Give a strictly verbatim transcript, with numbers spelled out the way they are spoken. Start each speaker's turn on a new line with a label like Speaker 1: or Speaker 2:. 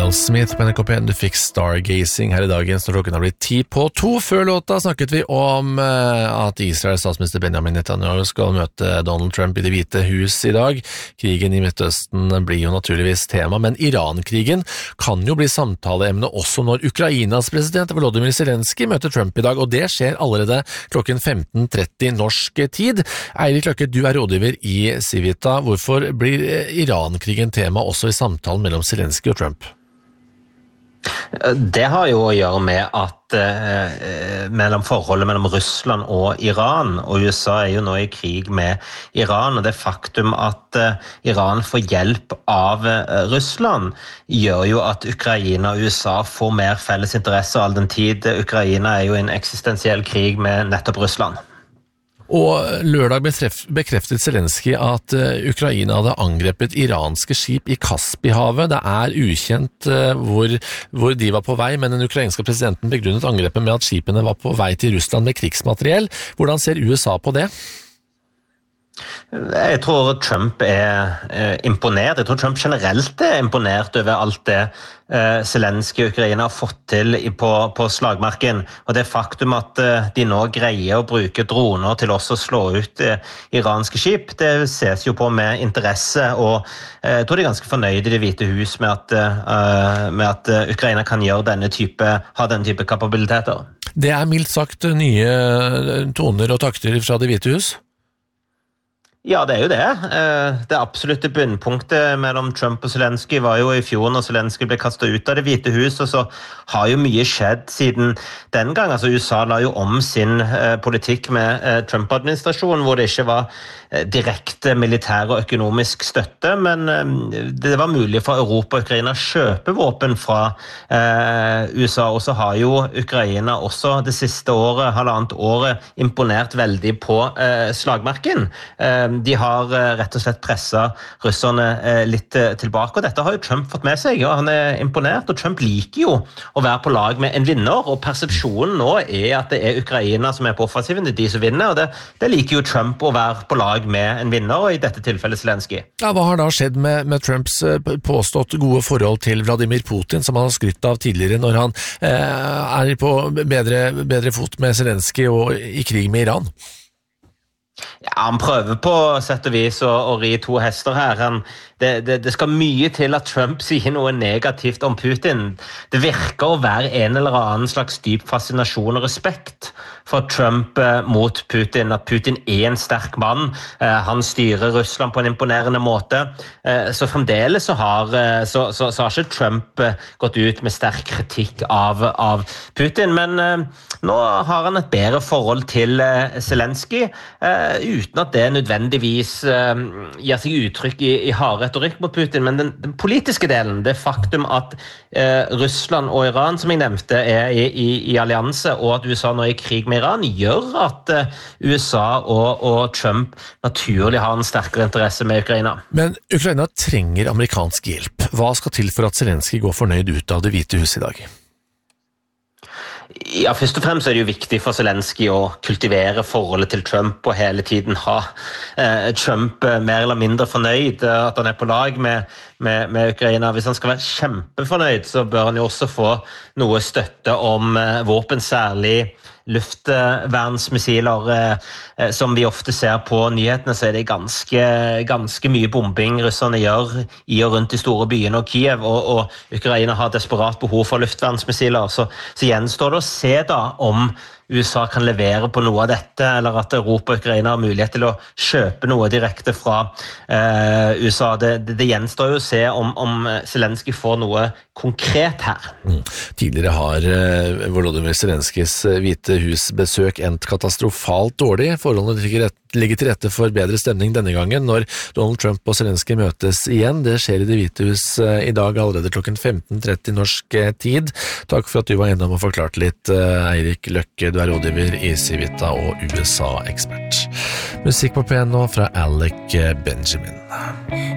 Speaker 1: Miles Smith på N R K P en. Du fikk Stargazing her i dagen, så klokken har blitt ti på to. Før låta snakket vi om at Israels statsminister Benjamin Netanyahu skal møte Donald Trump i Det hvite hus i dag. Krigen i Midtøsten blir jo naturligvis tema, men Iran-krigen kan jo bli samtaleemne også når Ukrainas president Volodymyr Zelensky møter Trump i dag, og det skjer allerede klokken femten tretti norsk tid. Eirik Løkke, du er rådgiver i Civita. Hvorfor blir Iran-krigen tema også i samtalen mellom Zelensky og Trump?
Speaker 2: Det har jo å gjøre med at eh, mellom forholdet mellom Russland og Iran, og U S A er jo nå i krig med Iran, og det faktum at eh, Iran får hjelp av eh, Russland gjør jo at Ukraina og U S A får mer felles interesse, all den tid Ukraina er jo i en eksistensiell krig med nettopp Russland.
Speaker 1: Og lørdag bekreftet Zelensky at Ukraina hadde angrepet iranske skip i Kaspihavet. Det er ukjent hvor, hvor de var på vei, men den ukrainske presidenten begrunnet angrepet med at skipene var på vei til Russland med krigsmateriell. Hvordan ser U S A på det?
Speaker 2: Jeg tror Trump er eh, imponert. Jeg tror Trump generelt er imponert over alt det eh, Zelensky og Ukraina har fått til i, på, på slagmarken. Og det faktum at eh, de nå greier å bruke droner til også å slå ut eh, iranske skip, det ses jo på med interesse, og eh, jeg tror de er ganske fornøyde i Det hvite hus med at, eh, med at eh, Ukraina kan gjøre denne type, ha denne type kapabiliteter.
Speaker 1: Det er mildt sagt nye toner og takter fra Det hvite hus?
Speaker 2: Ja, det er jo det. Det absolutte bunnpunktet mellom Trump og Zelensky var jo i fjor når Zelensky ble kastet ut av Det hvite hus, og så har jo mye skjedd siden den gang. Altså U S A la jo om sin politikk med Trump-administrasjonen, hvor det ikke var direkte militær og økonomisk støtte, men det var mulig for Europa og Ukraina å kjøpe våpen fra U S A, og så har jo Ukraina også det siste året, halvannet året, imponert veldig på slagmarken. De har rett og slett presset russerne litt tilbake, og dette har jo Trump fått med seg, og han er imponert, og Trump liker jo å være på lag med en vinner, og persepsjonen nå er at det er Ukraina som er på offensiven, det er de som vinner, og det, det liker jo Trump å være på lag med en vinner, og i dette tilfellet Zelensky.
Speaker 1: Ja, hva har da skjedd med, med Trumps påstått gode forhold til Vladimir Putin, som han har skrytt av tidligere når han eh, er på bedre, bedre fot med Zelensky og i krig med Iran?
Speaker 2: Ja, han prøver på sett og vis å, å ri to hester her. Han, det, det, det skal mye til at Trump sier noe negativt om Putin. Det virker å være en eller annen slags dyp fascinasjon og respekt for Trump eh, mot Putin, at Putin er en sterk mann. Eh, han styrer Russland på en imponerende måte. Eh, så fremdeles så har, eh, så, så, så har ikke Trump eh, gått ut med sterk kritikk av, av Putin, men eh, nå har han et bedre forhold til eh, Zelensky, eh, uten at det nødvendigvis eh, gir seg uttrykk i, i hard retorikk mot Putin, men den, den politiske delen, det faktum at eh, Russland og Iran, som jeg nevnte, er i, i, i allianse, og at U S A nå er i krig med Iran, gjør at uh, U S A og, og Trump naturlig har en sterkere interesse med Ukraina.
Speaker 1: Men Ukraina trenger amerikansk hjelp. Hva skal til for at Zelensky går fornøyd ut av Det hvite hus i dag?
Speaker 2: Ja, først og fremst er det jo viktig for Zelensky å kultivere forholdet til Trump og hele tiden ha eh, Trump eh, mer eller mindre fornøyd, eh, at han er på lag med, med, med Ukraina. Hvis han skal være kjempefornøyd, så bør han jo også få noe støtte om eh, våpen, særlig luftvernsmissiler, eh, som vi ofte ser på nyhetene, så er det ganske, ganske mye bombing russerne gjør i og rundt de store byene og Kiev, og, og Ukraina har desperat behov for luftvernsmissiler, så, så gjenstår det å se da om U S A kan levere på noe av dette, eller at Europa og Ukraina har mulighet til å kjøpe noe direkte fra eh, U S A. Det, det, det gjenstår jo å se om, om Zelensky får noe konkret her.
Speaker 1: Mm. Tidligere har eh, Volodymyr Zelenskys hvite husbesøk endt katastrofalt dårlig. Forholdene ligger, rett, ligger til rette for bedre stemning denne gangen når Donald Trump og Zelensky møtes igjen. Det skjer i Det hvite hus eh, i dag allerede klokken femten tretti norsk eh, tid. Takk for at du var innom og forklarte litt, eh, Eirik Løkke. Du er rådgiver i Civita og U S A-ekspert. Musikk på P N nå fra Alec Benjamin.